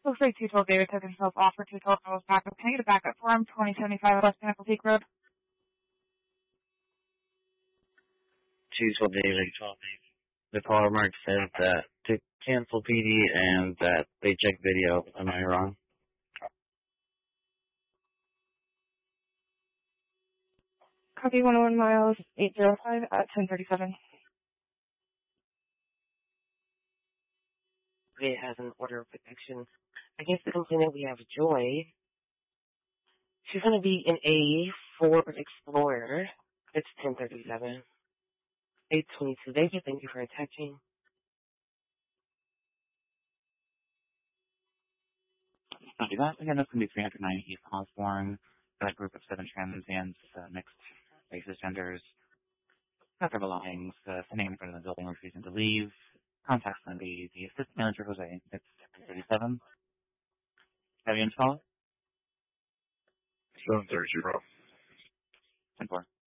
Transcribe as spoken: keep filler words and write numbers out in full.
Looks like two twelve David took himself off for two twelve and was back up. Can I get a backup for him? twenty seventy-five West Pinnacle Peak Road. two twelve David. The caller mark said that to cancel P D and that they checked video. Am I wrong? Copy one oh one miles, eight oh five at ten thirty-seven. It has an order of protection. Against the complainant, we have Joy. She's going to be in a Ford Explorer. It's ten thirty-seven. eight twenty-two. Thank you. Thank you for attaching. Copy that. Again, that's going to be three hundred nine East Osborne. That group of seven transients, uh, mixed races, genders, not their belongings, uh, standing in front of the building, refusing to leave. Contact's going to be the assistant manager, Jose. It's ten thirty-seven. Have you installed it? seven thirty, bro. ten four.